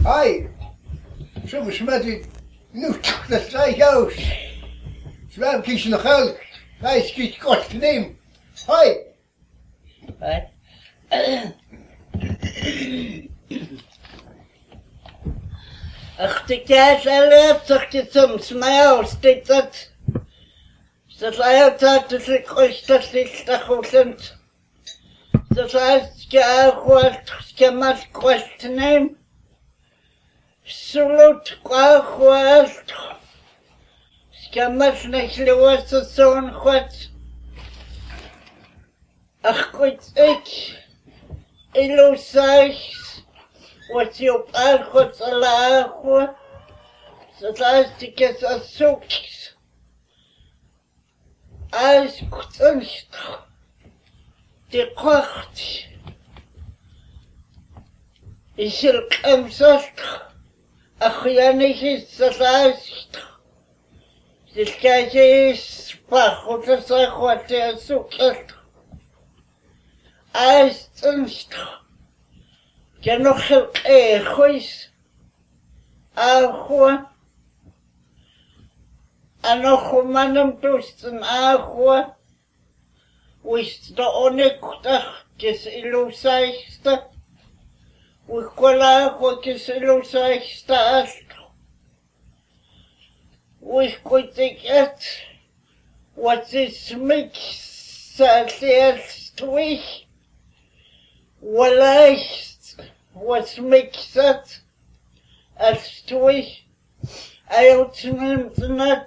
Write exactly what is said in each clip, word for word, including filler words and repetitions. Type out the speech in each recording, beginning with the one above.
Hi. Zo besmet u nu dat strijkhuis. Zwaar kies nog geld. Hij is kies kort te nemen. Hi. Hi. Ach, de kaas alle toch je soms mij aussteht dat. Dat Eiertag, das ist euch das ist der Hosend. Das heißt, ja, was kann man kurz nehmen? Salut, was kann man nicht los so ein kurz. Ach gut, ich, ich los euch, was ich auf all kurz alle das heißt, ich es so als kunst die kocht is er kamsast ach ja nicht ist das heißt das gleiche ist Bach und das hat der Sucht als kunst ja noch eh huis auch Ano humanam tusten agua, wist de onekutach kes ilusaista, wikola agua kes ilusaista astro. Wikotiket, what is mix twich, waleicht, was mixat, as twich, I outmeant not.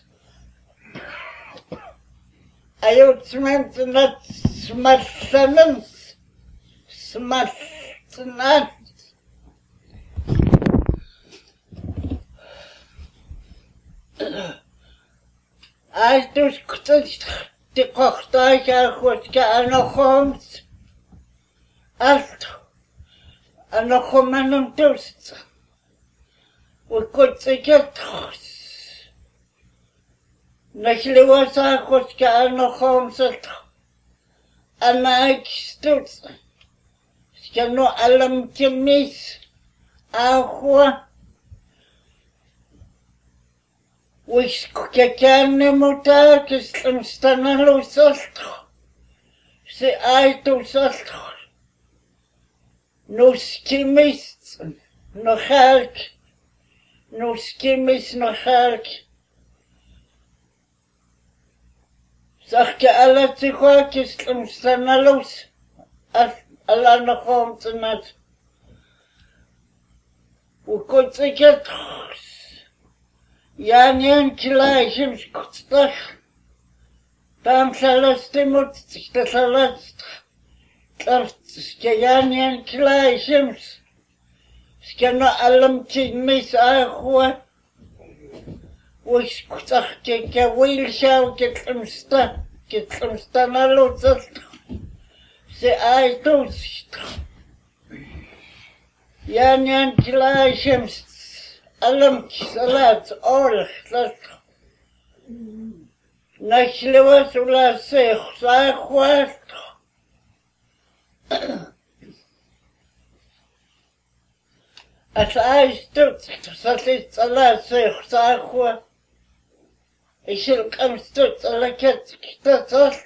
I outmeant not smartness, smartness. I just couldn't the cocktail I was getting a homes. After, and a woman and toast. We could take it. Nagle was I was getting a homes at and I stood. Skano alam kimis. Agua. Wis kekane motar kislam stanalo sostro. Se ai to sostro. No skimis no halk. No skimis no halk. Sag ke alle tsikwa kislam stanalos. Alla no hom tnat. U kotsiket. Ja nie gleichem Kutztag. Tam szalosty móc sich das szalost. Klaftskie ja nie gleichem. Skano allem kimis ahua. Wis kutzach ke ke wilshau ke klimsta. Ke klimsta na lotsast. Se ai tost. Ja nie gleichem. Allem salat all dat Nagle ula se khwa As I stood salat salat se khwa Ich will kam stood salat dat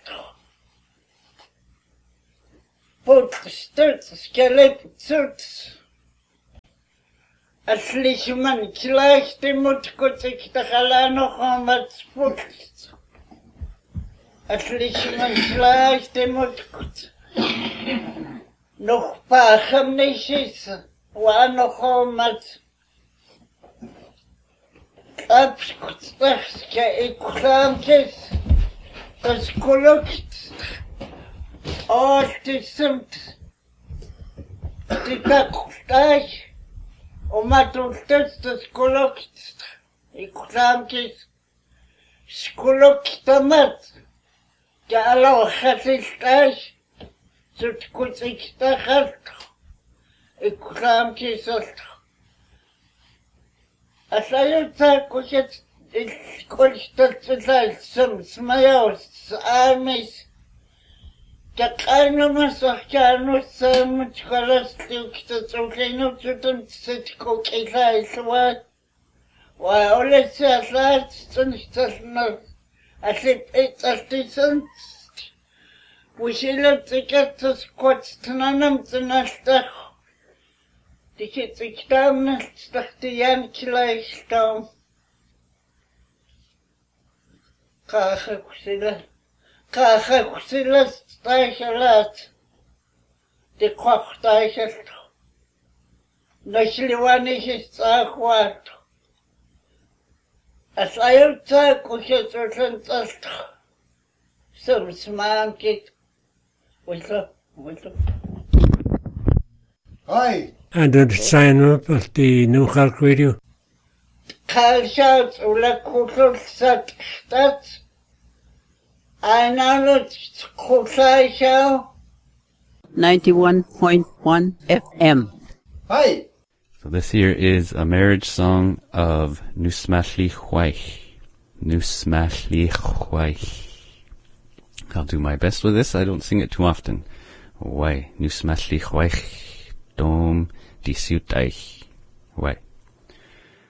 Put stood skelep suits Aslich man gleich dem Mut kurz ich da alle noch einmal sputzt. Aslich man gleich dem Mut kurz. Noch pachen nicht ist, war noch einmal. Abs kurz das ich kam jetzt. Das Kollokt. Oh, das sind die Kacksteich. Oma tultes das kolokst. Ik kramkis. Skolokstamat. Ja allo khasistas. Zut kutsikstas. Ik kramkis ot. Asayta kuchet ik kolstas tsal sam smayaus amis. Такайно масахчану самыч харастык цуклейну цутым цитко кисайсва. Why always that цунчтасна асит эцастисан. Вышило цикатс котстнанам цнастах. Дики циктамна стахтиян килайстам. Каха кусила. Каха кусила стайхалат. Де кохтайхалт. Ношливанихи стахват. Асайуца кухесутлантаст. Сум сманкит. Выло, выло. Hi. And did sign up at the New Halk Radio? Kalschaut ula kukulsat stat. Einarut kukulschau. ninety-one point one F M. Hi. So this here is a marriage song of Nusmashli Hwaich. Nusmashli Hwaich. I'll do my best with this. I don't sing it too often. Why? Nusmashli Hwaich. Dom di siut eich. Why?